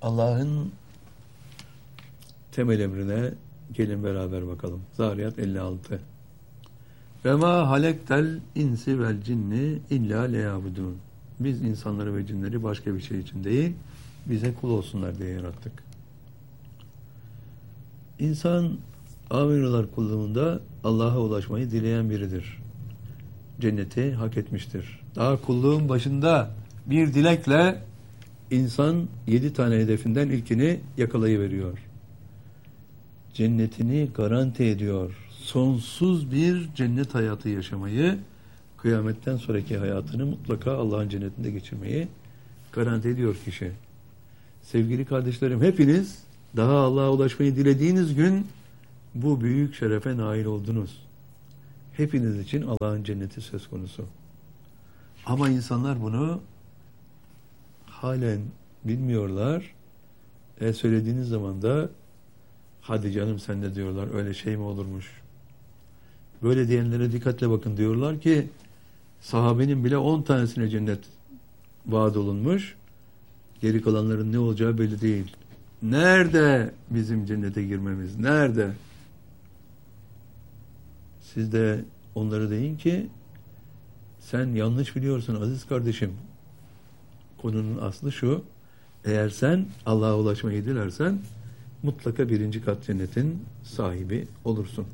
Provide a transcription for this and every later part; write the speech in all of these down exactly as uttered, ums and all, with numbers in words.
Allah'ın temel emrine gelin beraber bakalım. Zariyat elli altı. Ve ma halektel insi vel cinni illa leyabudun. Biz insanları ve cinleri başka bir şey için değil, bize kul olsunlar diye yarattık. İnsan amirular kulluğunda Allah'a ulaşmayı dileyen biridir. Cenneti hak etmiştir. Daha kulluğun başında bir dilekle insan yedi tane hedefinden ilkini yakalayıveriyor. Cennetini garanti ediyor. Sonsuz bir cennet hayatı yaşamayı, kıyametten sonraki hayatını mutlaka Allah'ın cennetinde geçirmeyi garanti ediyor kişi. Sevgili kardeşlerim, hepiniz daha Allah'a ulaşmayı dilediğiniz gün bu büyük şerefe nail oldunuz. Hepiniz için Allah'ın cenneti söz konusu. Ama insanlar bunu halen bilmiyorlar. E söylediğiniz zaman da hadi canım sen de diyorlar, öyle şey mi olurmuş? Böyle diyenlere dikkatle bakın, diyorlar ki sahabenin bile on tanesine cennet vaat olunmuş. Geri kalanların ne olacağı belli değil. Nerede bizim cennete girmemiz? Nerede? Siz de onlara deyin ki sen yanlış biliyorsun aziz kardeşim. Konunun aslı şu: eğer sen Allah'a ulaşmayı dilersen mutlaka birinci kat cennetin sahibi olursun.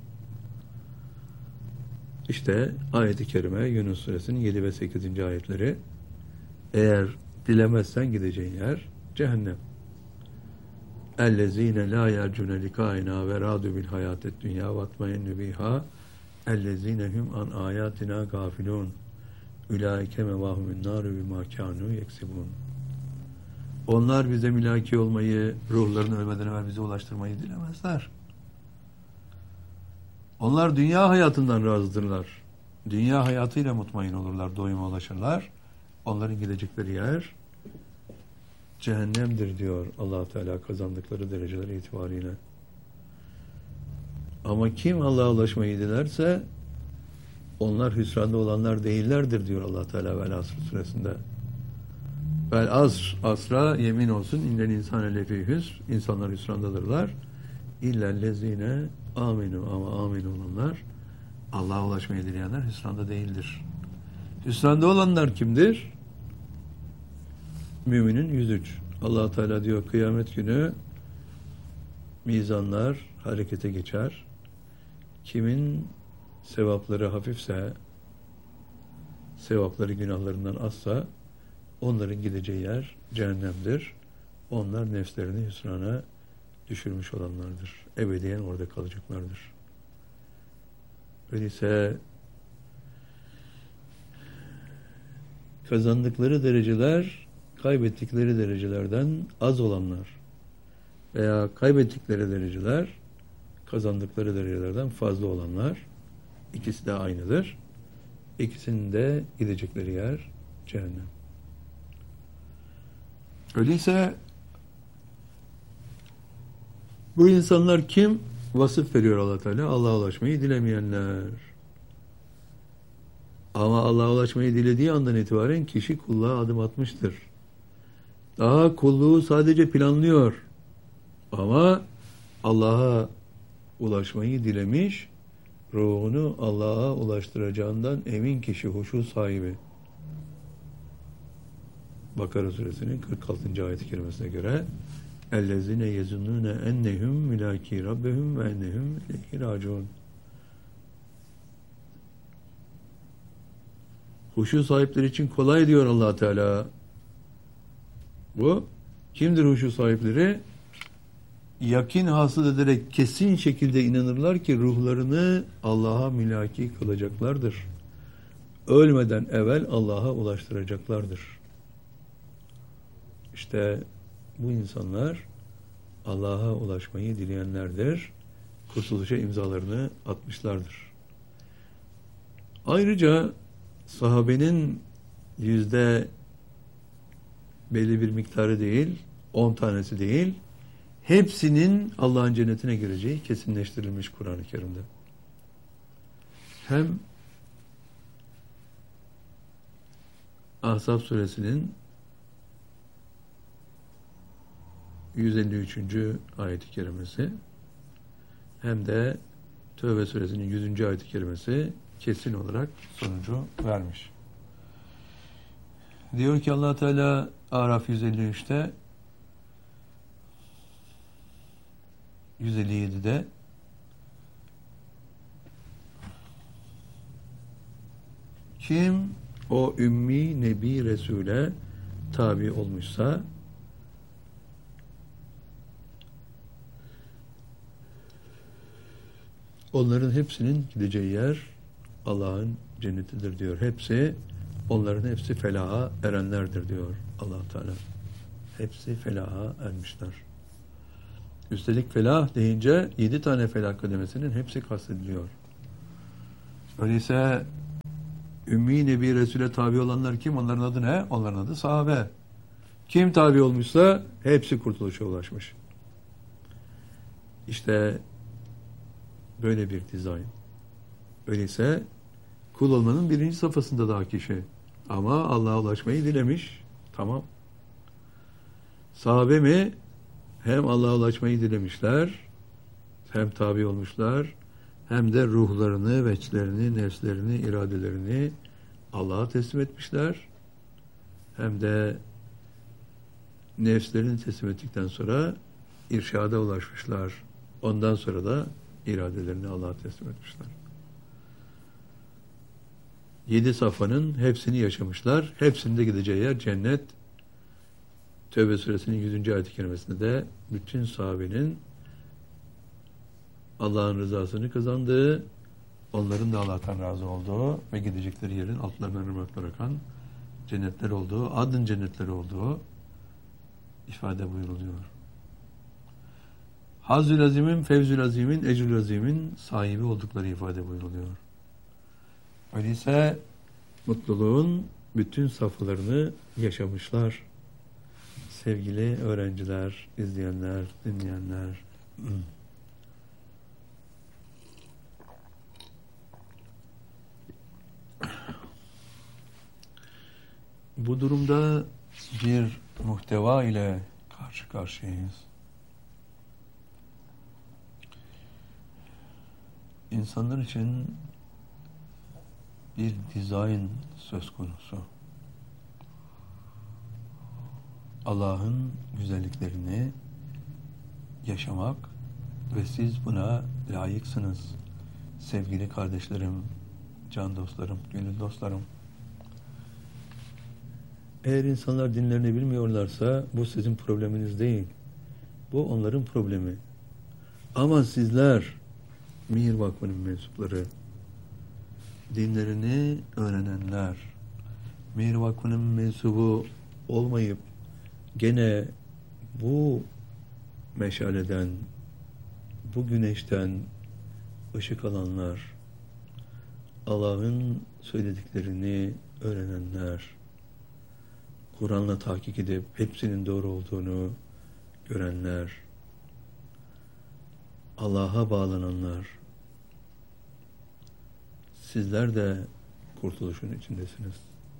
İşte ayet-i kerime Yunus suresinin yedi ve sekizinci ayetleri. Eğer dilemezsen gideceğin yer cehennem. اَلَّذ۪ينَ لَا يَرْجُنَ لِكَائِنَا وَرَادُ بِالْحَيَاتِ الدُّنْيَا وَاتْمَيَنُّ بِهَا اَلَّذ۪ينَ هُمْ عَنْ آيَاتِنَا غَافِلُونَ اُولَٰئِكَ مَوَاهُمُ النَّارُ بِمَا كَانُوا يَكْسِبُونَ. Onlar bize mülaki olmayı, ruhlarını ölmeden evvel bize ulaştırmayı dilemezler. Onlar dünya hayatından razıdırlar. Dünya hayatıyla mutmain olurlar, doyuma ulaşırlar. Onların gidecekleri yer cehennemdir diyor Allah Teala kazandıkları dereceler itibariyle. Ama kim Allah'a ulaşmayı dilerse onlar hüsranda olanlar değillerdir diyor Allah Teala Vel Asr suresinde. Vel asr, asra yemin olsun, innel insane lefî hüsr, insanlar hüsrandadırlar. İllellezîne aminu, ama amin olanlar, Allah'a ulaşmayı dileyenler hüsranda değildir. Hüsranda olanlar kimdir? Müminin yüz üç. Allah Teala diyor kıyamet günü mizanlar harekete geçer. Kimin sevapları hafifse, sevapları günahlarından azsa, onların gideceği yer cehennemdir. Onlar nefslerini hüsrana düşürmüş olanlardır. Ebediyen orada kalacaklardır. Öyleyse kazandıkları dereceler kaybettikleri derecelerden az olanlar veya kaybettikleri dereceler kazandıkları derecelerden fazla olanlar, ikisi de aynıdır. İkisinin de gidecekleri yer cehennem. Öyleyse bu insanlar kim? Vasıf veriyor Allah Teala. Allah'a ulaşmayı dilemeyenler. Ama Allah'a ulaşmayı dilediği andan itibaren kişi kulluğa adım atmıştır. Daha kulluğu sadece planlıyor. Ama Allah'a ulaşmayı dilemiş, ruhunu Allah'a ulaştıracağından emin kişi, huşu sahibi. Bakara suresinin kırk altıncı ayet-i kerimesine göre اَلَّذِينَ يَزُنُّونَ اَنَّهُمْ مِلَاكِي رَبِّهُمْ وَاَنَّهُمْ اِلَيْهِ رَاجِعُونَ. Huşu sahipleri için kolay diyor Allah Teala. Bu kimdir huşu sahipleri? Yakin hasıl ederek kesin şekilde inanırlar ki ruhlarını Allah'a mülaki kılacaklardır. Ölmeden evvel Allah'a ulaştıracaklardır. İşte bu insanlar Allah'a ulaşmayı dileyenlerdir. Kurtuluşa imzalarını atmışlardır. Ayrıca sahabenin yüzde belli bir miktarı değil, on tanesi değil, hepsinin Allah'ın cennetine gireceği kesinleştirilmiş Kur'an-ı Kerim'de. Hem Ahzab suresinin yüz elli üçüncü ayet-i kerimesi hem de Tevbe suresinin yüzüncü ayet-i kerimesi kesin olarak sonucu vermiş. Diyor ki Allah Teala Araf yüz elli üçte yüz elli yedide kim o ümmi nebi Resul'e tabi olmuşsa onların hepsinin gideceği yer Allah'ın cennetidir diyor. Hepsi, onların hepsi felaha erenlerdir diyor Allah Teala. Hepsi felaha ermişler. Üstelik felah deyince yedi tane felah kademesinin hepsi kastediliyor. Öyleyse Ümmi Nebi Resul'e tabi olanlar kim? Onların adı ne? Onların adı sahabe. Kim tabi olmuşsa hepsi kurtuluşa ulaşmış. İşte böyle bir dizayn. Öyleyse kul olmanın birinci safhasında daha kişi. Ama Allah'a ulaşmayı dilemiş. Tamam. Sahabe mi? Hem Allah'a ulaşmayı dilemişler, hem tabi olmuşlar, hem de ruhlarını, veçlerini, nefslerini, iradelerini Allah'a teslim etmişler. Hem de nefslerini teslim ettikten sonra irşada ulaşmışlar. Ondan sonra da iradelerini Allah'a teslim etmişler. Yedi safhanın hepsini yaşamışlar. Hepsinde gideceği yer cennet. Tevbe suresinin yüzüncü ayet-i kerimesinde de bütün sahabenin Allah'ın rızasını kazandığı, onların da Allah'tan razı olduğu ve gidecekleri yerin altlarından ırmaklar akan cennetler olduğu, adın cennetleri olduğu ifade buyuruluyor. Hazzül azimin, fevzül azimin, ecrül azimin sahibi oldukları ifade buyuruluyor. Öyleyse mutluluğun bütün safhalarını yaşamışlar. Sevgili öğrenciler, izleyenler, dinleyenler. Bu durumda bir muhteva ile karşı karşıyayız. İnsanlar için bir dizayn söz konusu. Allah'ın güzelliklerini yaşamak ve siz buna layıksınız. Sevgili kardeşlerim, can dostlarım, gönül dostlarım. Eğer insanlar dinlerini bilmiyorlarsa bu sizin probleminiz değil. Bu onların problemi. Ama sizler Mihir Vakfı'nın mensupları, dinlerini öğrenenler, Mihir Vakfı'nın mensubu olmayıp gene bu meşaleden, bu güneşten ışık alanlar, Allah'ın söylediklerini öğrenenler, Kur'an'la tahkik edip hepsinin doğru olduğunu görenler, Allah'a bağlananlar, sizler de kurtuluşun içindesiniz.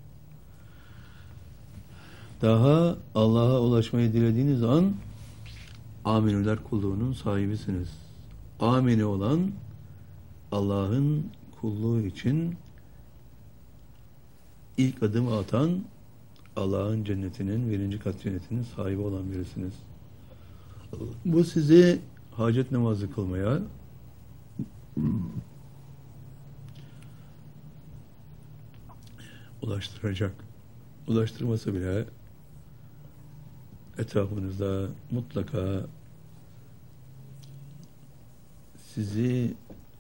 Daha Allah'a ulaşmayı dilediğiniz an Aminüler kulluğunun sahibisiniz. Amini olan Allah'ın kulluğu için ilk adımı atan, Allah'ın cennetinin, birinci kat cennetinin sahibi olan birisiniz. Bu sizi hacet namazı kılmaya, ulaştıracak. Ulaştırması bile etrafınızda mutlaka sizi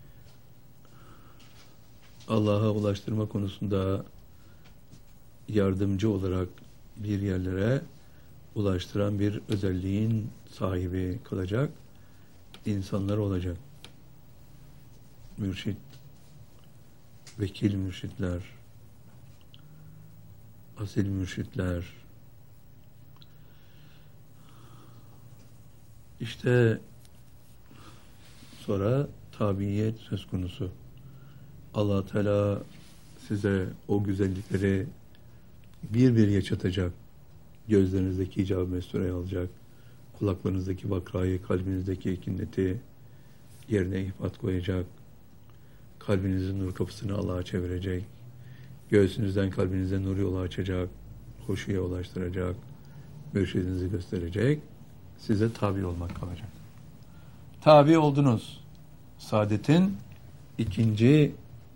Allah'a ulaştırma konusunda yardımcı olarak bir yerlere ulaştıran bir özelliğin sahibi kılacak insanlar olacak. Mürşit, vekil mürşitler, asil mürşitler. İşte sonra tabiyet söz konusu. Allah Teala size o güzellikleri bir bir yaşatacak. Gözlerinizdeki icab-ı mesturayı alacak. kulaklarınızdaki bakrayı, kalbinizdeki kinneti yerine ihbat koyacak. Kalbinizin nur kapısını Allah'a çevirecek. Göğsünüzden kalbinize nur yolu açacak. Hoşuya ulaştıracak. Mürşidinizi gösterecek. Size tabi olmak kalacak. Tabi oldunuz. Saadetin ikinci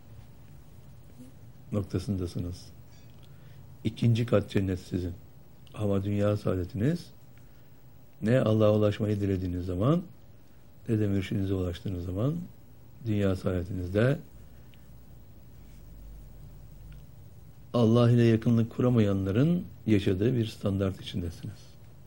noktasındasınız. İkinci kat cennet sizin. Ama dünya saadetiniz ne Allah'a ulaşmayı dilediğiniz zaman ne de mürşidinize ulaştığınız zaman dünya saadetinizde Allah ile yakınlık kuramayanların yaşadığı bir standart içindesiniz.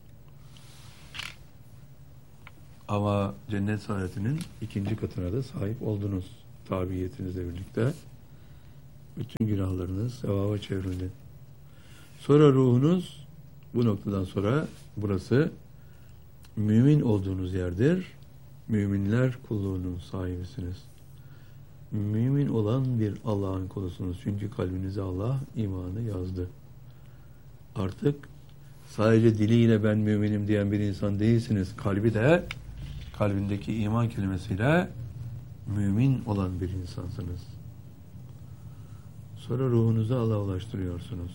Ama cennet saadetinin ikinci katına da sahip oldunuz. Tabiiyetinizle birlikte. Bütün günahlarınız sevaba çevrildi. Sonra ruhunuz bu noktadan sonra burası mümin olduğunuz yerdir. Müminler kulluğunun sahibisiniz. Mümin olan bir Allah'ın kulusunuz. Çünkü kalbinize Allah imanı yazdı. Artık sadece diliyle ben müminim diyen bir insan değilsiniz. Kalbi de kalbindeki iman kelimesiyle mümin olan bir insansınız. Sonra ruhunuzu Allah'a ulaştırıyorsunuz.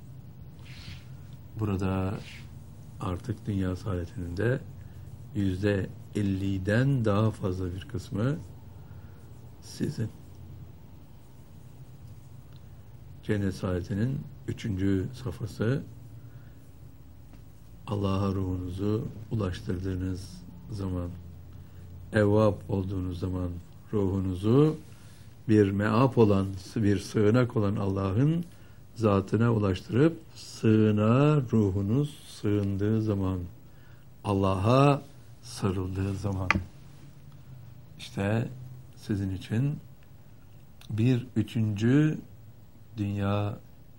Burada artık dünya saadetinin de yüzde elliden daha fazla bir kısmı sizin. Cennet saadetinin üçüncü safhası Allah'a ruhunuzu ulaştırdığınız zaman, evvab olduğunuz zaman ruhunuzu bir meap olan, bir sığınak olan Allah'ın zatına ulaştırıp sığınağa ruhunuz sığındığı zaman, Allah'a sarıldığı zaman işte sizin için bir üçüncü dünya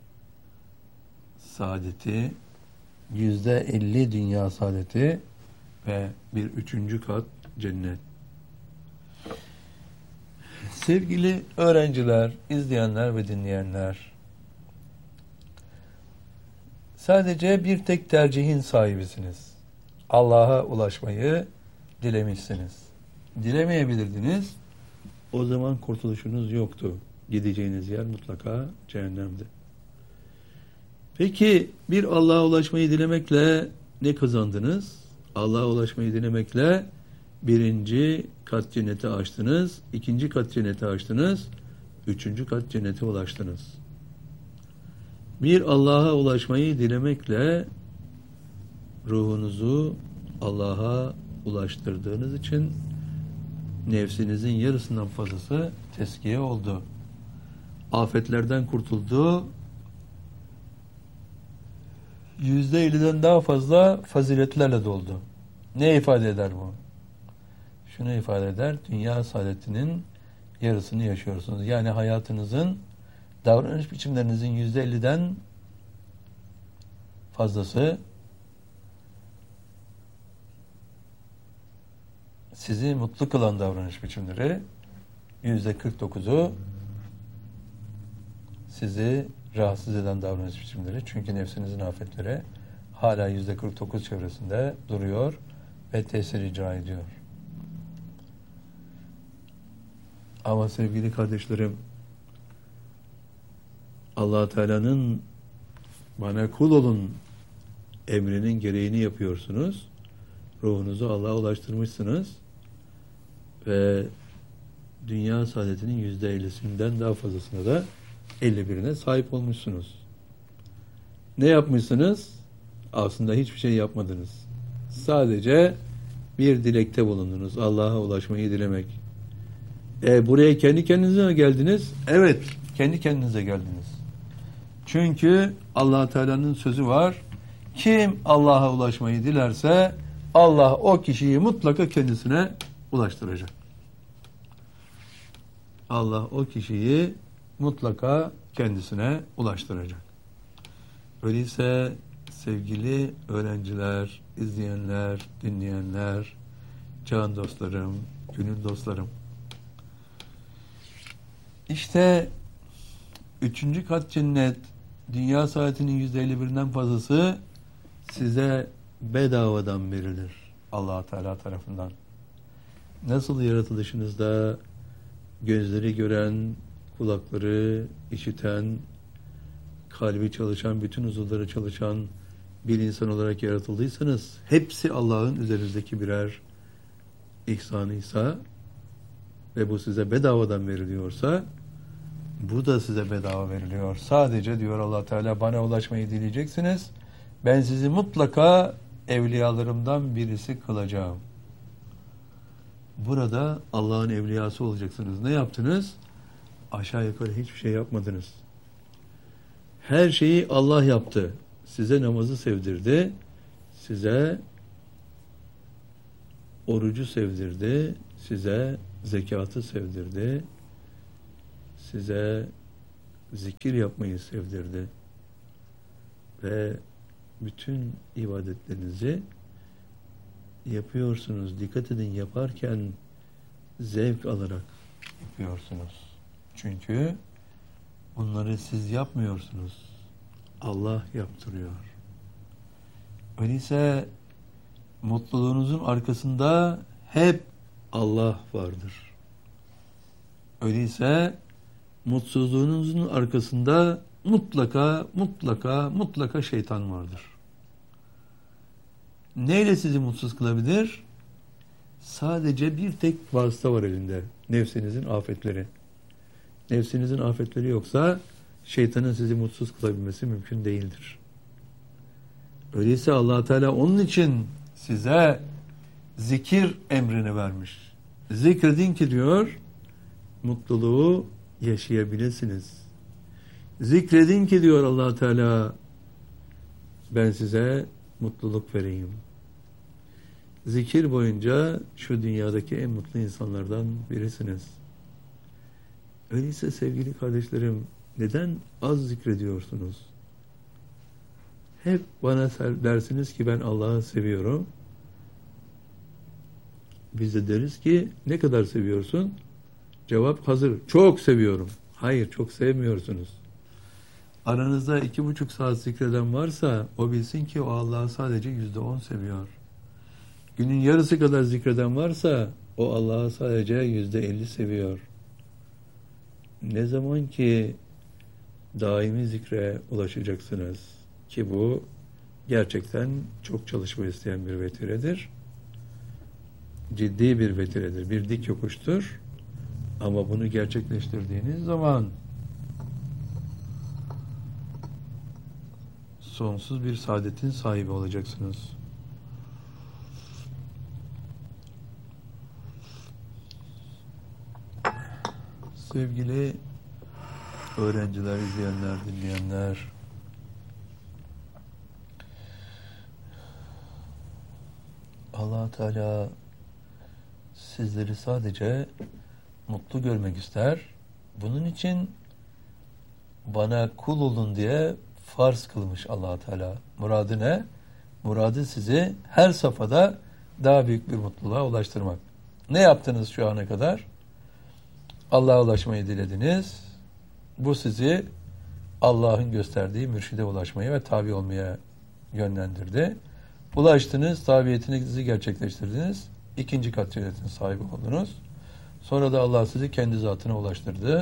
saadeti, yüzde elli dünya saadeti ve bir üçüncü kat cennet. Sevgili öğrenciler, izleyenler ve dinleyenler, sadece bir tek tercihin sahibisiniz. Allah'a ulaşmayı dilemişsiniz. Dilemeyebilirdiniz. O zaman kurtuluşunuz yoktu. Gideceğiniz yer mutlaka cehennemdi. Peki bir Allah'a ulaşmayı dilemekle ne kazandınız? Allah'a ulaşmayı dilemekle birinci kat cenneti açtınız, ikinci kat cenneti açtınız, üçüncü kat cennete ulaştınız. Bir Allah'a ulaşmayı dilemekle ruhunuzu Allah'a ulaştırdığınız için nefsinizin yarısından fazlası teskiye oldu. Afetlerden kurtuldu. Yüzde elliden daha fazla faziletlerle doldu. Ne ifade eder bu? Şunu ifade eder, dünya saadetinin yarısını yaşıyorsunuz. Yani hayatınızın, davranış biçimlerinizin yüzde elliden fazlası sizi mutlu kılan davranış biçimleri, yüzde kırk dokuzu sizi rahatsız eden davranış biçimleri. Çünkü nefsinizin afetleri hala yüzde kırk dokuz çevresinde duruyor ve tesir icra ediyor. Ama sevgili kardeşlerim, Allah Teala'nın bana kul olun emrinin gereğini yapıyorsunuz. Ruhunuzu Allah'a ulaştırmışsınız ve dünya saadetinin yüzde ellisinden daha fazlasına da elli birine sahip olmuşsunuz. Ne yapmışsınız? Aslında hiçbir şey yapmadınız. Sadece bir dilekte bulundunuz. Allah'a ulaşmayı dilemek. E, buraya kendi kendinize mi geldiniz? Evet, kendi kendinize geldiniz. Çünkü Allah Teala'nın sözü var. Kim Allah'a ulaşmayı dilerse Allah o kişiyi mutlaka kendisine ulaştıracak. Allah o kişiyi mutlaka kendisine ulaştıracak. Öyleyse sevgili öğrenciler, izleyenler, dinleyenler, can dostlarım, gönül dostlarım, İşte üçüncü kat cennet, dünya saatinin yüzde elli birinden fazlası size bedavadan verilir. Allah Teala tarafından. Nasıl yaratılışınızda gözleri gören, kulakları işiten, kalbi çalışan, bütün uzuvları çalışan bir insan olarak yaratıldıysanız, hepsi Allah'ın üzerinizdeki birer ihsanıysa ve bu size bedavadan veriliyorsa, bu da size bedava veriliyor. Sadece diyor Allah Teala, bana ulaşmayı dileyeceksiniz. Ben sizi mutlaka evliyalarımdan birisi kılacağım. Burada Allah'ın evliyası olacaksınız. Ne yaptınız? Aşağı yukarı hiçbir şey yapmadınız. Her şeyi Allah yaptı. Size namazı sevdirdi. Size orucu sevdirdi. Size zekatı sevdirdi. Size zikir yapmayı sevdirdi. Ve bütün ibadetlerinizi yapıyorsunuz. Dikkat edin, yaparken zevk alarak yapıyorsunuz. Çünkü bunları siz yapmıyorsunuz. Allah yaptırıyor. Öyleyse mutluluğunuzun arkasında hep Allah vardır. Öyleyse mutsuzluğunuzun arkasında mutlaka, mutlaka, mutlaka şeytan vardır. Neyle sizi mutsuz kılabilir? Sadece bir tek vasıta var elinde. Nefsinizin afetleri. Nefsinizin afetleri yoksa şeytanın sizi mutsuz kılabilmesi mümkün değildir. Öyleyse Allah Teala onun için size zikir emrini vermiş. Zikredin ki diyor, mutluluğu yaşayabilirsiniz. Zikredin ki diyor Allah Teala, ben size mutluluk vereyim. Zikir boyunca şu dünyadaki en mutlu insanlardan birisiniz. Öyleyse sevgili kardeşlerim, neden az zikrediyorsunuz? Hep bana dersiniz ki ben Allah'ı seviyorum. Biz de deriz ki ne kadar seviyorsun? Cevap hazır. Çok seviyorum. Hayır, çok sevmiyorsunuz. Aranızda iki buçuk saat zikreden varsa o bilsin ki o Allah'ı sadece yüzde on seviyor. Günün yarısı kadar zikreden varsa o Allah'ı sadece yüzde elli seviyor. Ne zaman ki daimi zikre ulaşacaksınız ki bu gerçekten çok çalışma isteyen bir vetiredir. Ciddi bir vetiredir. Bir dik yokuştur. Ama bunu gerçekleştirdiğiniz zaman sonsuz bir saadetin sahibi olacaksınız. Sevgili öğrenciler, izleyenler, dinleyenler, Allah Teala sizleri sadece mutlu görmek ister. Bunun için bana kul olun diye farz kılmış Allah Teala. Muradı ne? Muradı sizi her safhada daha büyük bir mutluluğa ulaştırmak. Ne yaptınız şu ana kadar? Allah'a ulaşmayı dilediniz. Bu sizi Allah'ın gösterdiği mürşide ulaşmaya ve tabi olmaya yönlendirdi. Ulaştınız, tabiyetinizi gerçekleştirdiniz. İkinci kat cennetin sahibi oldunuz. Sonra da Allah sizi kendi zatına ulaştırdı.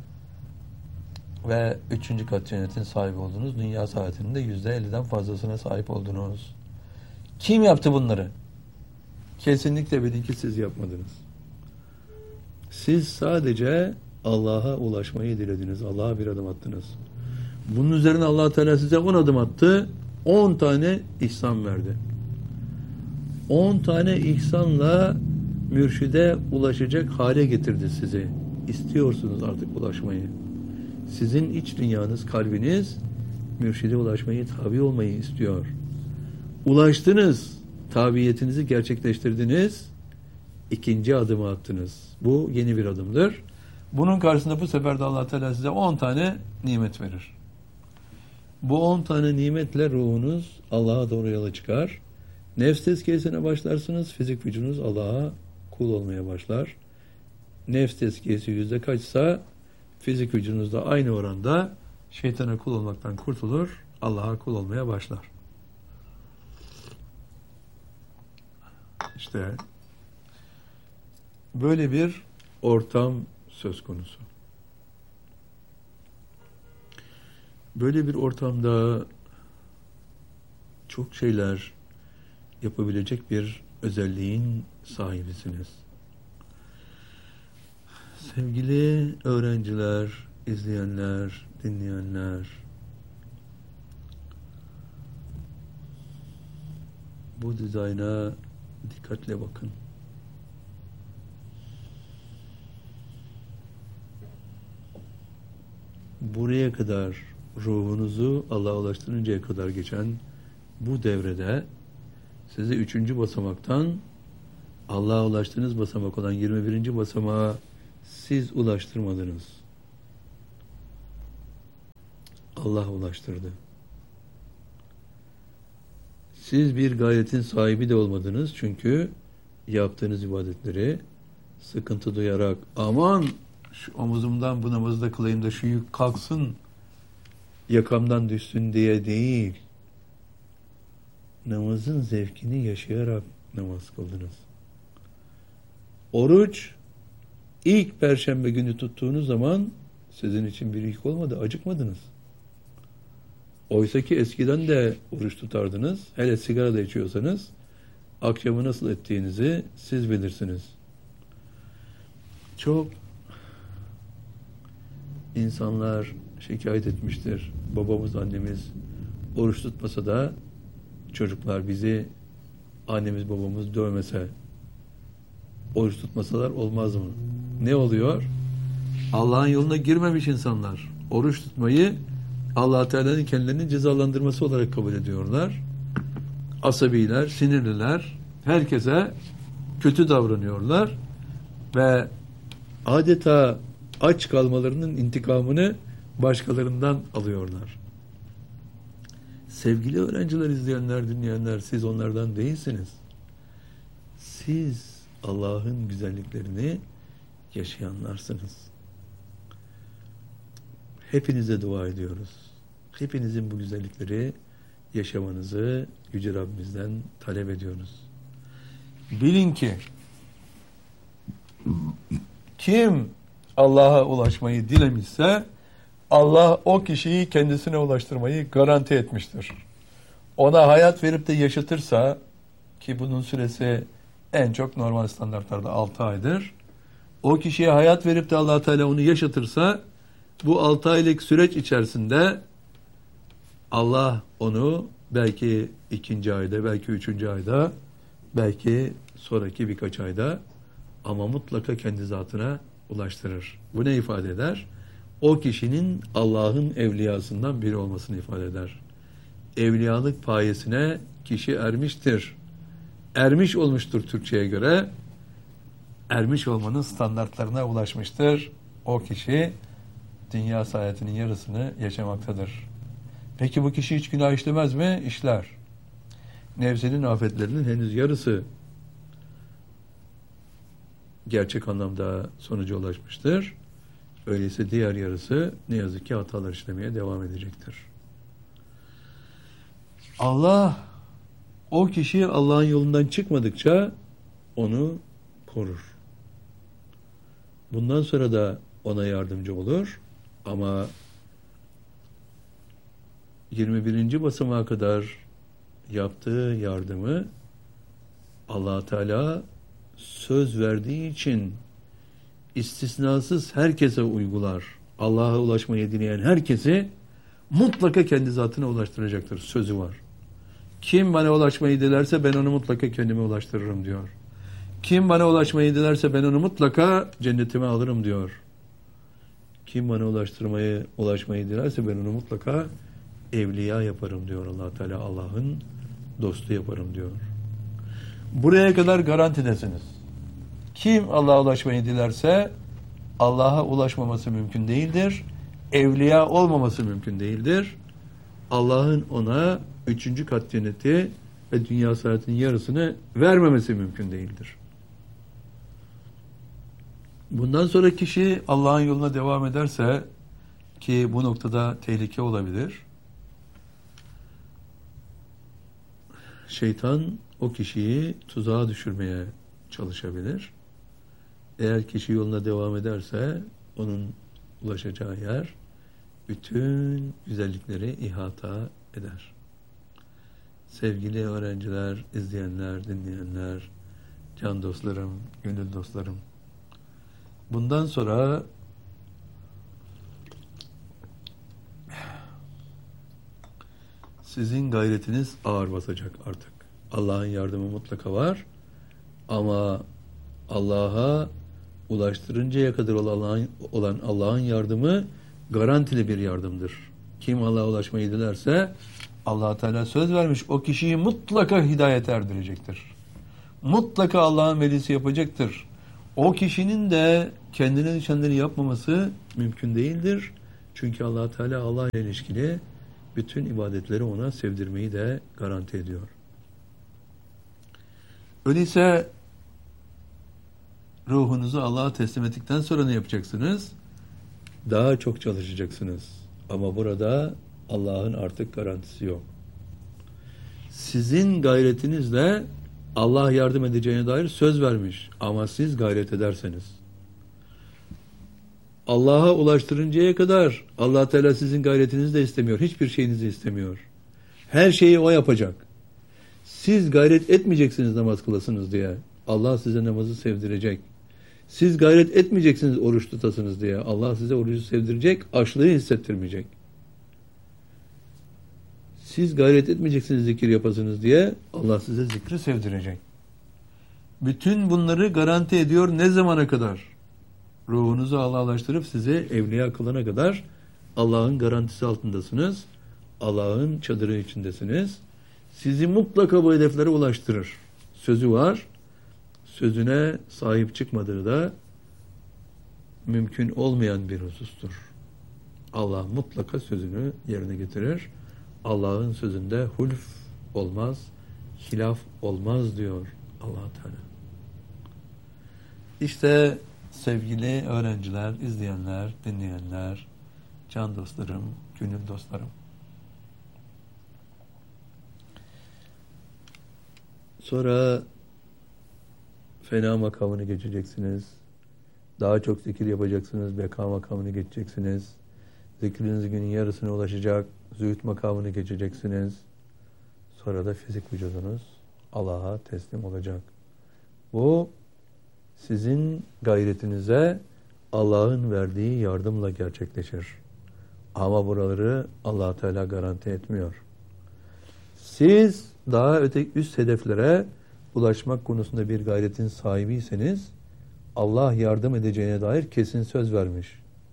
Ve üçüncü kat cennetin sahibi oldunuz. Dünya saatinin de yüzde elliden fazlasına sahip oldunuz. Kim yaptı bunları? Kesinlikle bilin ki siz yapmadınız. Siz sadece Allah'a ulaşmayı dilediniz. Allah'a bir adım attınız. Bunun üzerine Allah Teala size on adım attı. on tane ihsan verdi. on tane ihsanla mürşide ulaşacak hale getirdi sizi. İstiyorsunuz artık ulaşmayı. Sizin iç dünyanız, kalbiniz mürşide ulaşmayı, tabi olmayı istiyor. Ulaştınız, tabiyetinizi gerçekleştirdiniz, ikinci adımı attınız. Bu yeni bir adımdır. Bunun karşısında bu sefer de Allah Teala size on tane nimet verir. Bu on tane nimetle ruhunuz Allah'a doğru yola çıkar. Nefs tezkiyesine başlarsınız, fizik vücudunuz Allah'a kul olmaya başlar. Nefs tezkiyesi yüzde kaçsa fizik vücudunuz da aynı oranda şeytana kul olmaktan kurtulur, Allah'a kul olmaya başlar. İşte böyle bir ortam söz konusu. Böyle bir ortamda çok şeyler yapabilecek bir özelliğin sahibisiniz. Sevgili öğrenciler, izleyenler, dinleyenler, bu dizayna dikkatle bakın. Buraya kadar ruhunuzu Allah'a ulaştırıncaya kadar geçen bu devrede sizi üçüncü basamaktan Allah'a ulaştığınız basamak olan yirmi birinci basamağa siz ulaştırmadınız. Allah ulaştırdı. Siz bir gayetin sahibi de olmadınız çünkü yaptığınız ibadetleri sıkıntı duyarak aman şu omuzumdan bu namazı da kılayım da şu yük kalksın yakamdan düşsün diye değil, namazın zevkini yaşayarak namaz kıldınız. Oruç ilk perşembe günü tuttuğunuz zaman sizin için bir yük olmadı, acıkmadınız. Oysa ki eskiden de oruç tutardınız, hele sigara da içiyorsanız akşamı nasıl ettiğinizi siz bilirsiniz. Çok insanlar şikayet etmiştir. Babamız, annemiz oruç tutmasa da çocuklar bizi annemiz, babamız dövmese, oruç tutmasalar olmaz mı? Ne oluyor? Allah'ın yoluna girmemiş insanlar oruç tutmayı Allah Teala'nın kendilerini cezalandırması olarak kabul ediyorlar. Asabiler, sinirliler, herkese kötü davranıyorlar ve adeta aç kalmalarının intikamını başkalarından alıyorlar. Sevgili öğrenciler, izleyenler, dinleyenler, siz onlardan değilsiniz. Siz Allah'ın güzelliklerini yaşayanlarsınız. Hepinize dua ediyoruz. Hepinizin bu güzellikleri yaşamanızı Yüce Rabbimizden talep ediyoruz. Bilin ki kim Allah'a ulaşmayı dilemişse Allah o kişiyi kendisine ulaştırmayı garanti etmiştir. Ona hayat verip de yaşatırsa, ki bunun süresi en çok normal standartlarda altı aydır. O kişiye hayat verip de Allah Teala onu yaşatırsa bu altı aylık süreç içerisinde Allah onu belki ikinci ayda, belki üçüncü ayda, belki sonraki birkaç ayda ama mutlaka kendi zatına ulaştırır. Bu ne ifade eder? O kişinin Allah'ın evliyasından biri olmasını ifade eder. Evliyalık payesine kişi ermiştir. Ermiş olmuştur Türkçe'ye göre. Ermiş olmanın standartlarına ulaşmıştır. O kişi dünya saadetinin yarısını yaşamaktadır. Peki bu kişi hiç günah işlemez mi? İşler. Nefsinin afetlerinin henüz yarısı gerçek anlamda sonuca ulaşmıştır. Öyleyse diğer yarısı ne yazık ki hatalar işlemeye devam edecektir. Allah o kişi Allah'ın yolundan çıkmadıkça onu korur. Bundan sonra da ona yardımcı olur ama yirmi birinci basamağa kadar yaptığı yardımı Allah Teala söz verdiği için istisnasız herkese uygular. Allah'a ulaşmayı dileyen herkesi mutlaka kendi zatına ulaştıracaktır. Sözü var. Kim bana ulaşmayı dilerse ben onu mutlaka kendime ulaştırırım diyor. Kim bana ulaşmayı dilerse ben onu mutlaka cennetime alırım diyor. Kim bana ulaştırmayı, ulaşmayı dilerse ben onu mutlaka evliya yaparım diyor Allah Teala. Allah'ın dostu yaparım diyor. Buraya kadar garantidesiniz. Kim Allah'a ulaşmayı dilerse Allah'a ulaşmaması mümkün değildir. Evliya olmaması mümkün değildir. Allah'ın ona üçüncü kat cenneti ve dünya saadetinin yarısını vermemesi mümkün değildir. Bundan sonra kişi Allah'ın yoluna devam ederse, ki bu noktada tehlike olabilir, şeytan o kişiyi tuzağa düşürmeye çalışabilir. Eğer kişi yoluna devam ederse onun ulaşacağı yer bütün güzellikleri ihata eder. Sevgili öğrenciler, izleyenler, dinleyenler, can dostlarım, gönül dostlarım, bundan sonra sizin gayretiniz ağır basacak artık. Allah'ın yardımı mutlaka var ama Allah'a ulaştırıncaya kadar olan olan Allah'ın yardımı garantili bir yardımdır. Kim Allah'a ulaşmayı dilerse Allah Teala söz vermiş, o kişiyi mutlaka hidayete erdirecektir. Mutlaka Allah'ın velisi yapacaktır. O kişinin de kendine düşenleri yapmaması mümkün değildir. Çünkü Allah Teala Allah ile ilişkili bütün ibadetleri ona sevdirmeyi de garanti ediyor. Öyleyse ruhunuzu Allah'a teslim ettikten sonra ne yapacaksınız? Daha çok çalışacaksınız. Ama burada Allah'ın artık garantisi yok. Sizin gayretinizle Allah yardım edeceğine dair söz vermiş. Ama siz gayret ederseniz, Allah'a ulaştırıncaya kadar Allah Teala sizin gayretinizi de istemiyor. Hiçbir şeyinizi istemiyor. Her şeyi O yapacak. Siz gayret etmeyeceksiniz namaz kılasınız diye. Allah size namazı sevdirecek. Siz gayret etmeyeceksiniz oruç tutasınız diye. Allah size orucu sevdirecek, açlığı hissettirmeyecek. Siz gayret etmeyeceksiniz zikir yapasınız diye Allah size zikri sevdirecek. Bütün bunları garanti ediyor ne zamana kadar? Ruhunuzu Allah'laştırıp sizi evliya kılana kadar Allah'ın garantisi altındasınız. Allah'ın çadırı içindesiniz. Sizi mutlaka bu hedeflere ulaştırır. Sözü var. Sözüne sahip çıkmadığı da mümkün olmayan bir husustur. Allah mutlaka sözünü yerine getirir. Allah'ın sözünde hulf olmaz, hilaf olmaz diyor Allah Teala. İşte sevgili öğrenciler, izleyenler, dinleyenler, can dostlarım, gönül dostlarım. Sonra fena makamını geçeceksiniz. Daha çok zikir yapacaksınız. Beka makamını geçeceksiniz. Zikriniz günün yarısına ulaşacak. Zühd makamını geçeceksiniz. Sonra da fizik vücudunuz Allah'a teslim olacak. Bu sizin gayretinize Allah'ın verdiği yardımla gerçekleşir. Ama buraları Allah Teala garanti etmiyor. Siz daha öte üst hedeflere ulaşmak konusunda bir gayretin sahibiyseniz Allah yardım edeceğine dair kesin söz vermiş.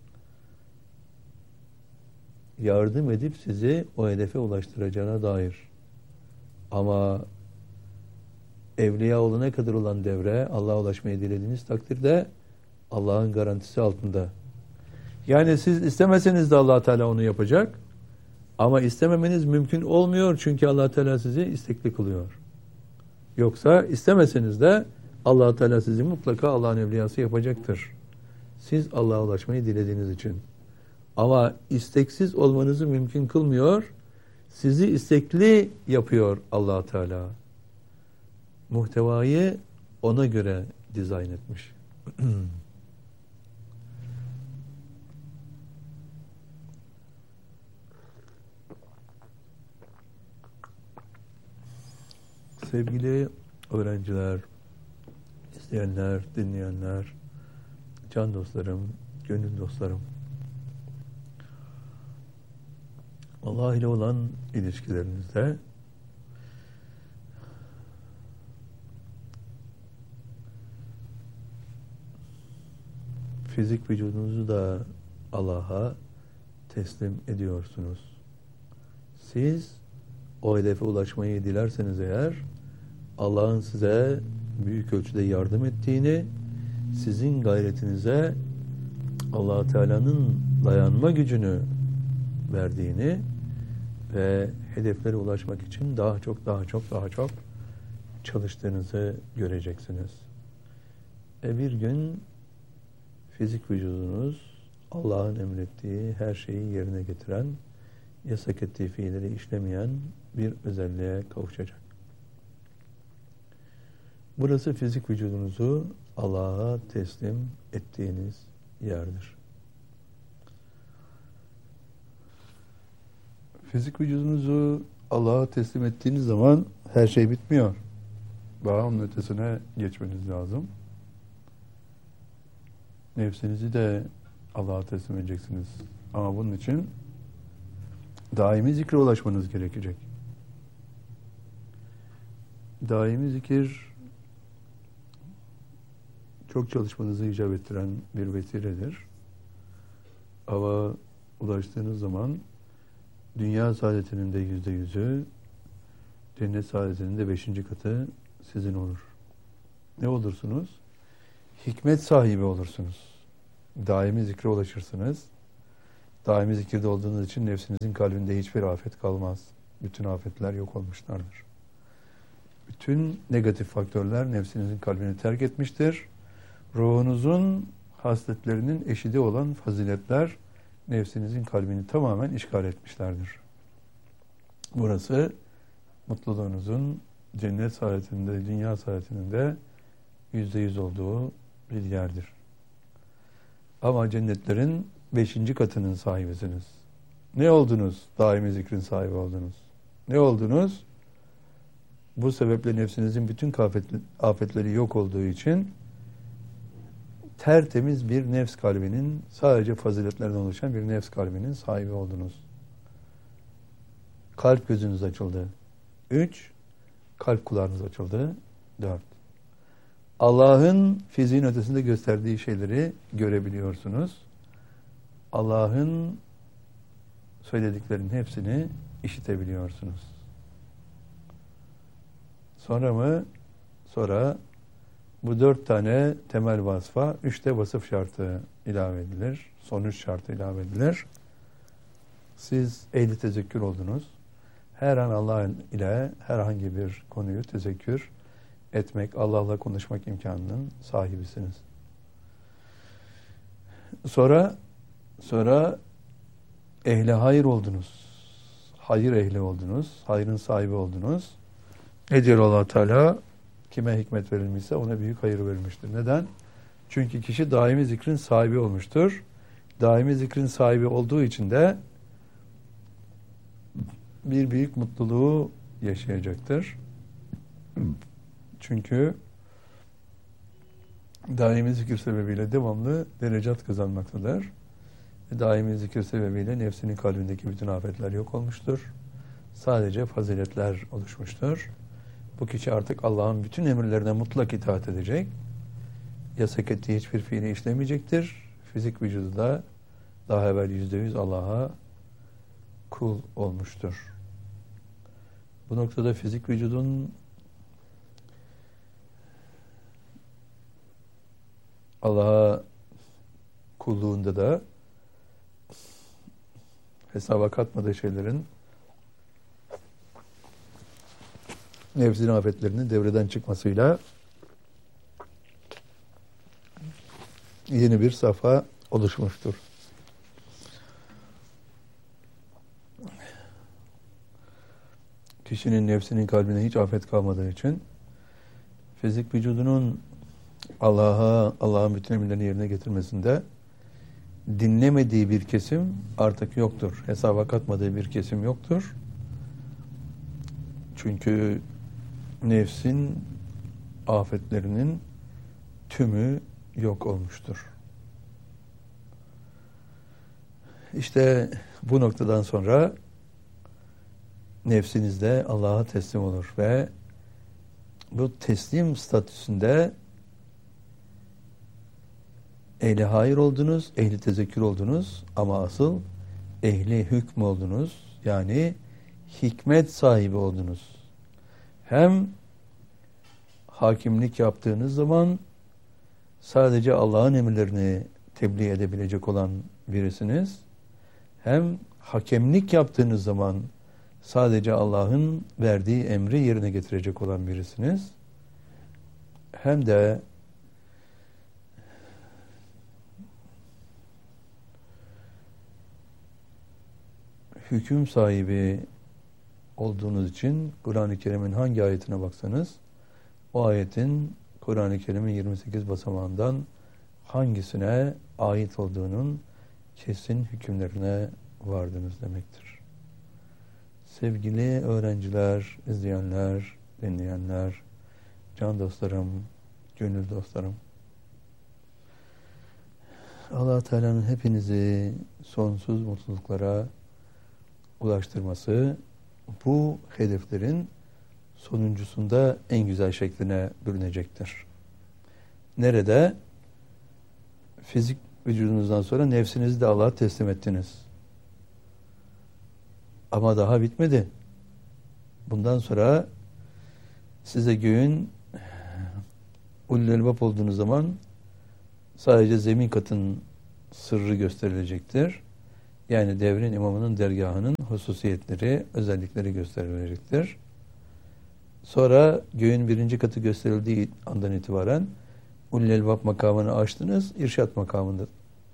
Yardım edip sizi o hedefe ulaştıracağına dair. Ama evliya olana kadar olan devre Allah'a ulaşmayı dilediğiniz takdirde Allah'ın garantisi altında. Yani siz istemeseniz de Allah Teala onu yapacak. Ama istememeniz mümkün olmuyor çünkü Allah Teala sizi istekli kılıyor. Yoksa istemeseniz de Allah Teala sizi mutlaka Allah'ın evliyası yapacaktır. Siz Allah'a ulaşmayı dilediğiniz için. Ama isteksiz olmanızı mümkün kılmıyor. Sizi istekli yapıyor Allah Teala. Muhtevayı ona göre dizayn etmiş. Sevgili öğrenciler, izleyenler, dinleyenler, can dostlarım, gönül dostlarım, Allah ile olan ilişkilerinizde fizik vücudunuzu da Allah'a teslim ediyorsunuz. Siz o hedefe ulaşmayı dilerseniz eğer Allah'ın size büyük ölçüde yardım ettiğini, sizin gayretinize Allah Teala'nın dayanma gücünü verdiğini ve hedeflere ulaşmak için daha çok daha çok daha çok çalıştığınızı göreceksiniz. E bir gün fizik vücudunuz Allah'ın emrettiği her şeyi yerine getiren, yasak ettiği fiilleri işlemeyen bir özelliğe kavuşacak. Burası fizik vücudunuzu Allah'a teslim ettiğiniz yerdir. Fizik vücudunuzu Allah'a teslim ettiğiniz zaman her şey bitmiyor. Daha onun ötesine geçmeniz lazım. Nefsinizi de Allah'a teslim edeceksiniz. Ama bunun için daimi zikre ulaşmanız gerekecek. Daimi zikir çok çalışmanızı icap ettiren bir vesiledir. Ama ulaştığınız zaman dünya saadetinin de yüzde yüzü, cennet saadetinin de beşinci katı sizin olur. Ne olursunuz? Hikmet sahibi olursunuz. Daimi zikre ulaşırsınız. Daimi zikirde olduğunuz için nefsinizin kalbinde hiçbir afet kalmaz. Bütün afetler yok olmuşlardır. Bütün negatif faktörler nefsinizin kalbini terk etmiştir. Ruhunuzun hasletlerinin eşidi olan faziletler nefsinizin kalbini tamamen işgal etmişlerdir. Burası mutluluğunuzun cennet saadetinde, dünya saadetinin de yüzde yüz olduğu bir yerdir. Ama cennetlerin beşinci katının sahibisiniz. Ne oldunuz? Daimi zikrin sahibi oldunuz. Ne oldunuz? Bu sebeple nefsinizin bütün afetleri yok olduğu için tertemiz bir nefs kalbinin, sadece faziletlerden oluşan bir nefs kalbinin sahibi oldunuz. Kalp gözünüz açıldı. Üç, kalp kulağınız açıldı. Dört. Allah'ın fiziğin ötesinde gösterdiği şeyleri görebiliyorsunuz. Allah'ın söylediklerinin hepsini işitebiliyorsunuz. Sonra mı? Sonra bu dört tane temel vasfa, üç de vasıf şartı ilave edilir. Sonuç şartı ilave edilir. Siz ehli tezekkür oldunuz. Her an Allah ile herhangi bir konuyu tezekkür etmek, Allah'la konuşmak imkanının sahibisiniz. Sonra sonra ehli hayır oldunuz. Hayır ehli oldunuz. Hayrın sahibi oldunuz. Ne diyor Allah Teala? Kime hikmet verilmişse ona büyük hayır verilmiştir. Neden? Çünkü kişi daimi zikrin sahibi olmuştur. Daimi zikrin sahibi olduğu için de bir büyük mutluluğu yaşayacaktır. Çünkü daimi zikir sebebiyle devamlı derecat kazanmaktadır. Daimi zikir sebebiyle nefsinin kalbindeki bütün afetler yok olmuştur. Sadece faziletler oluşmuştur. Bu kişi artık Allah'ın bütün emirlerine mutlak itaat edecek. Yasak ettiği hiçbir fiili işlemeyecektir. Fizik vücudu da daha evvel yüzde yüz Allah'a kul olmuştur. Bu noktada fizik vücudun Allah'a kulluğunda da hesaba katmadığı şeylerin nefsin afetlerinin devreden çıkmasıyla yeni bir safha oluşmuştur. Kişinin nefsinin kalbine hiç afet kalmadığı için fizik vücudunun Allah'a, Allah'ın bütün emirlerini yerine getirmesinde dinlemediği bir kesim artık yoktur. Hesaba katmadığı bir kesim yoktur. Çünkü nefsin afetlerinin tümü yok olmuştur. İşte bu noktadan sonra nefsiniz de Allah'a teslim olur ve bu teslim statüsünde ehli hayır oldunuz, ehli tezekkür oldunuz ama asıl ehli hükm oldunuz. Yani hikmet sahibi oldunuz. Hem hakimlik yaptığınız zaman sadece Allah'ın emirlerini tebliğ edebilecek olan birisiniz. Hem hakemlik yaptığınız zaman sadece Allah'ın verdiği emri yerine getirecek olan birisiniz. Hem de hüküm sahibi olduğunuz için Kur'an-ı Kerim'in hangi ayetine baksanız o ayetin Kur'an-ı Kerim'in yirmi sekiz basamağından hangisine ait olduğunun kesin hükümlerine vardınız demektir. Sevgili öğrenciler, izleyenler, dinleyenler, can dostlarım, gönül dostlarım, Allah Teala'nın hepinizi sonsuz mutluluklara ulaştırması bu hedeflerin sonuncusunda en güzel şekline bürünecektir. Nerede? Fizik vücudunuzdan sonra nefsinizi de Allah'a teslim ettiniz. Ama daha bitmedi. Bundan sonra size göğün ulul elbap olduğunuz zaman sadece zemin katın sırrı gösterilecektir. Yani devrin imamının dergahının hususiyetleri, özellikleri gösterilecektir. Sonra göğün birinci katı gösterildiği andan itibaren ulul elbap makamını aştınız, irşat makamında.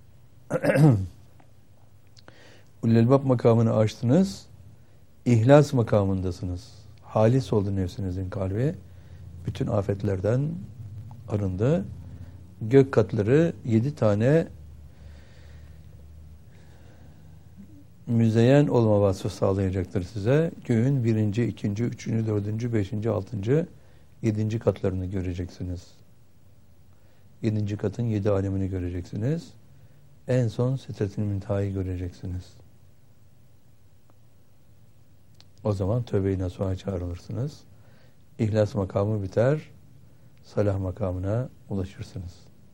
Ulul elbap makamını aştınız, ihlas makamındasınız. Halis oldu nefsinizin kalbi. Bütün afetlerden arındı. Gök katları yedi tane müzeyyen olma vasfı sağlayacaktır size. Göğün birinci, ikinci, üçüncü, dördüncü, beşinci, altıncı, yedinci katlarını göreceksiniz. Yedinci katın yedi alemini göreceksiniz. En son Sidret-i Münteha'yı göreceksiniz. O zaman tövbe-i nasuha çağrılırsınız. İhlas makamı biter, salah makamına ulaşırsınız.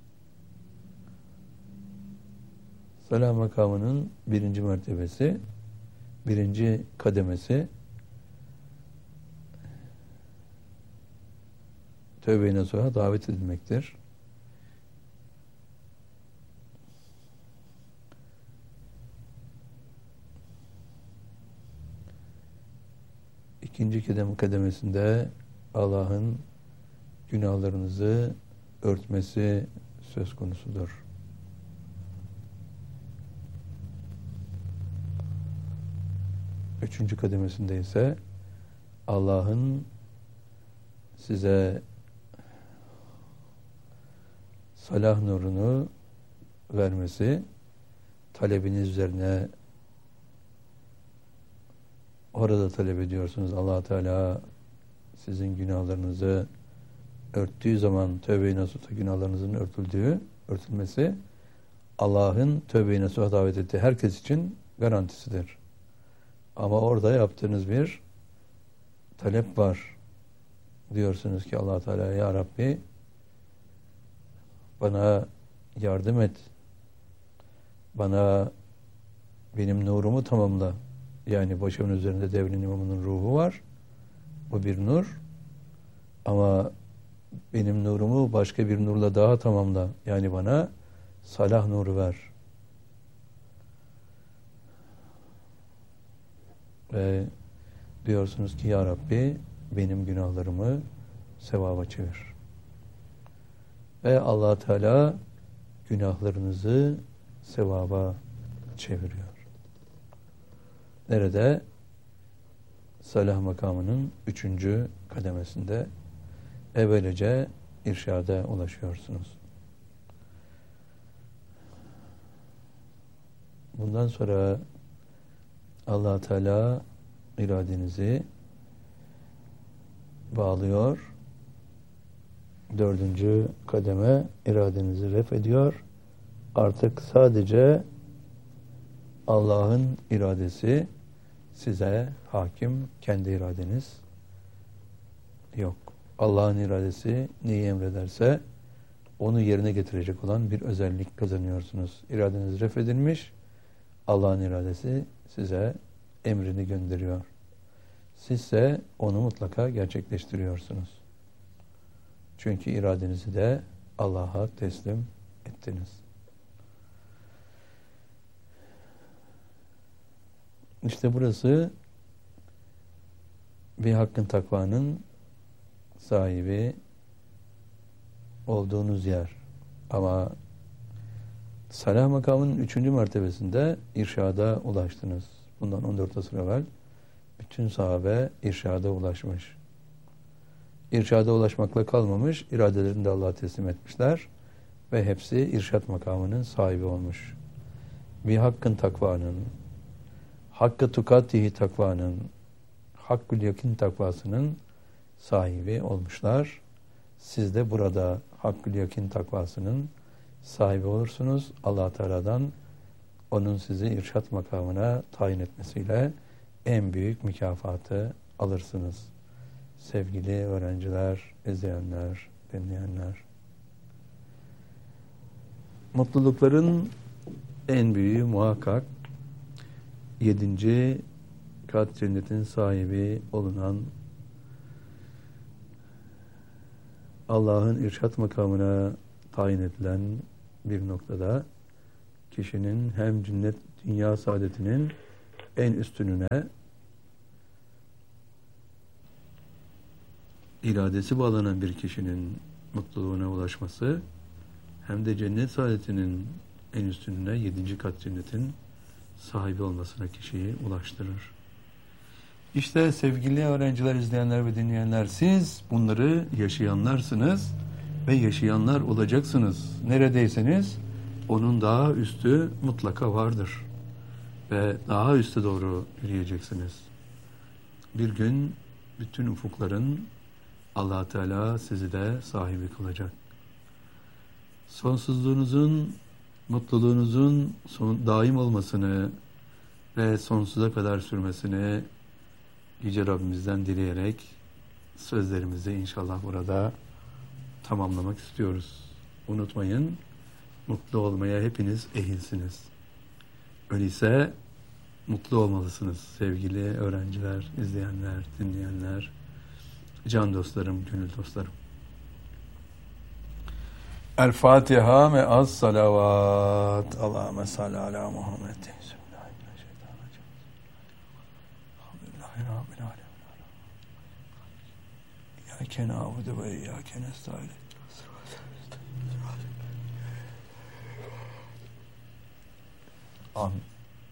Salah makamının birinci mertebesi, birinci kademesi tövbe-i nasuha davet edilmektir. İkinci kadem kademesinde Allah'ın günahlarınızı örtmesi söz konusudur. Üçüncü kademesinde ise Allah'ın size salah nurunu vermesi, talebiniz üzerine orada talep ediyorsunuz. Allah Teala sizin günahlarınızı örttüğü zaman tövbe-i nasuha günahlarınızın örtüldüğü, örtülmesi Allah'ın tövbe-i nasuha davet ettiği herkes için garantisidir. Ama orada yaptığınız bir talep var. Diyorsunuz ki Allah Teala, ya Rabbi bana yardım et. Bana benim nurumu tamamla. Yani başımın üzerinde devrin imamının ruhu var. Bu bir nur. Ama benim nurumu başka bir nurla daha tamamla. Yani bana salah nuru ver. Ve diyorsunuz ki ya Rabbi benim günahlarımı sevaba çevir. Ve Allah Teala günahlarınızı sevaba çeviriyor. Nerede? Salah makamının üçüncü kademesinde ve böylece irşada ulaşıyorsunuz. Bundan sonra Allah Teala iradenizi bağlıyor. Dördüncü kademe iradenizi ref ediyor. Artık sadece Allah'ın iradesi size hakim, kendi iradeniz yok. Allah'ın iradesi neyi emrederse onu yerine getirecek olan bir özellik kazanıyorsunuz. İradeniz ref edilmiş, Allah'ın iradesi size emrini gönderiyor. Sizse onu mutlaka gerçekleştiriyorsunuz. Çünkü iradenizi de Allah'a teslim ettiniz. İşte burası bir hakkın takvanın sahibi olduğunuz yer. Ama salah makamının üçüncü mertebesinde irşada ulaştınız. Bundan on dört asır evvel bütün sahabe irşada ulaşmış. irşada ulaşmakla kalmamış, iradelerini de Allah'a teslim etmişler ve hepsi irşat makamının sahibi olmuş. Bir hakkın takvanın, hakkı tukatihi takvanın, hakkül yakin takvasının sahibi olmuşlar. Siz de burada hakkül yakin takvasının sahibi olursunuz. Allah Teala'dan onun sizi irşat makamına tayin etmesiyle en büyük mükafatı alırsınız. Sevgili öğrenciler, izleyenler, dinleyenler. Mutlulukların en büyüğü muhakkak yedinci kat cennetin sahibi olunan Allah'ın irşat makamına tayin edilen bir noktada kişinin hem cennet dünya saadetinin en üstününe iradesi bağlanan bir kişinin mutluluğuna ulaşması hem de cennet saadetinin en üstününe yedinci kat cennetin sahibi olmasına kişiyi ulaştırır. İşte sevgili öğrenciler, izleyenler ve dinleyenler, siz bunları yaşayanlarsınız ve yaşayanlar olacaksınız. Neredeyseniz onun daha üstü mutlaka vardır ve daha üste doğru yürüyeceksiniz. Bir gün bütün ufukların Allah Teala sizi de sahibi kılacak. Sonsuzluğunuzun, mutluluğunuzun son, daim olmasını ve sonsuza kadar sürmesini Yüce Rabbimizden dileyerek sözlerimizi inşallah burada tamamlamak istiyoruz. Unutmayın, mutlu olmaya hepiniz ehilsiniz. Öyleyse mutlu olmalısınız sevgili öğrenciler, izleyenler, dinleyenler, can dostlarım, gönül dostlarım. El Fatiha ve az salavat. Allahümme salli ala Muhammed. İyyâke na'budu ve iyyâke nestaîn. Amin.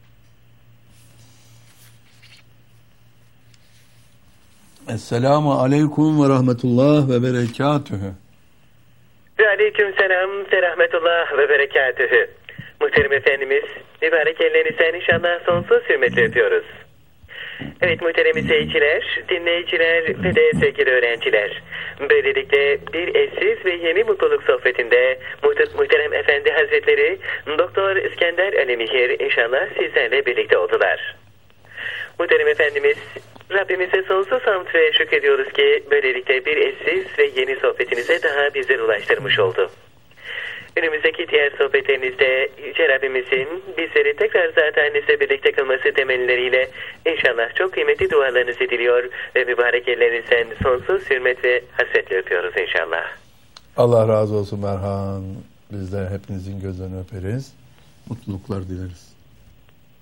Esselamu aleyküm ve rahmetullah ve berekatühü. Ve aleyküm selam ve rahmetullah ve berekatühü. Muhterem Efendimiz, mübarek ellerinizden inşallah sonsuz hürmetle öpüyoruz. Evet muhterem izleyiciler, dinleyiciler ve de sevgili öğrenciler. Böylelikle bir eşsiz ve yeni mutluluk sohbetinde muhterem Efendi Hazretleri Doktor İskender Ali Mihir inşallah sizlerle birlikte oldular. Muhterem Efendimiz, Rabbimize sonsuz hamd ve şükrediyoruz ki böylelikle bir eşsiz ve yeni sohbetinize daha bizleri ulaştırmış oldu. Önümüzdeki diğer sohbetlerinizde Yüce Rabbimizin bizleri tekrar zaten sizle birlikte kılması temelleriyle inşallah çok kıymetli dualarınızı diliyor ve mübarek ellerinizden sonsuz hürmet ve hasretle öpüyoruz inşallah. Allah razı olsun Merhan. Biz de hepinizin gözlerini öperiz. Mutluluklar dileriz.